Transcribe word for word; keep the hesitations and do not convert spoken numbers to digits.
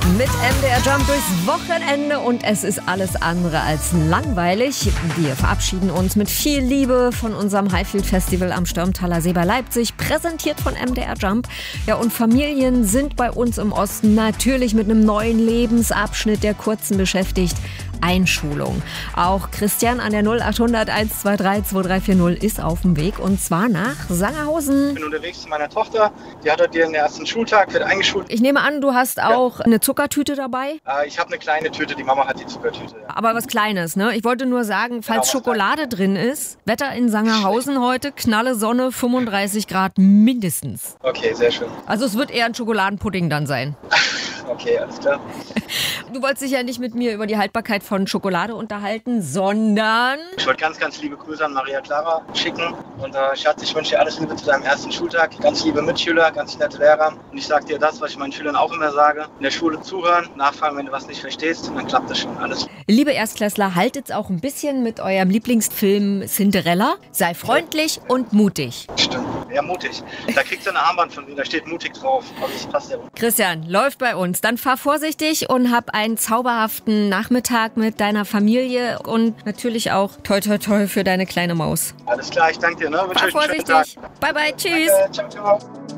Mit M D R Jump durchs Wochenende und es ist alles andere als langweilig. Wir verabschieden uns mit viel Liebe von unserem Highfield Festival am Stürmtaler See bei Leipzig, präsentiert von M D R Jump. Ja, und Familien sind bei uns im Osten natürlich mit einem neuen Lebensabschnitt der Kurzen beschäftigt. Einschulung. Auch Christian an der null achthundert eins zwei drei zwei drei vier null ist auf dem Weg und zwar nach Sangerhausen. Ich bin unterwegs zu meiner Tochter, die hat heute ihren ersten Schultag, wird eingeschult. Ich nehme an, du hast auch ja. eine Zuckertüte dabei? Äh, ich habe eine kleine Tüte, die Mama hat die Zuckertüte. Ja. Aber was Kleines, ne? Ich wollte nur sagen, falls genau, Schokolade drin ist, Wetter in Sangerhausen heute, knalle Sonne, fünfunddreißig Grad mindestens. Okay, sehr schön. Also es wird eher ein Schokoladenpudding dann sein. Okay, alles klar. Du wolltest dich ja nicht mit mir über die Haltbarkeit von Schokolade unterhalten, sondern... Ich wollte ganz, ganz liebe Grüße an Maria Clara schicken. Und äh, Schatz, ich wünsche dir alles Liebe zu deinem ersten Schultag. Ganz liebe Mitschüler, ganz nette Lehrer. Und ich sage dir das, was ich meinen Schülern auch immer sage. In der Schule zuhören, nachfragen, wenn du was nicht verstehst. Und dann klappt das schon alles. Liebe Erstklässler, haltet's auch ein bisschen mit eurem Lieblingsfilm Cinderella. Sei freundlich ja. und mutig. Stimmt, ja mutig. Da kriegst du ein Armband von mir, da steht mutig drauf. Also das passt ja. Christian, läuft bei uns. Dann fahr vorsichtig und hab einen zauberhaften Nachmittag mit deiner Familie und natürlich auch toi toi toi für deine kleine Maus. Alles klar, ich danke dir. Ne? Fahr vorsichtig. Bye bye, tschüss. Danke, ciao, ciao.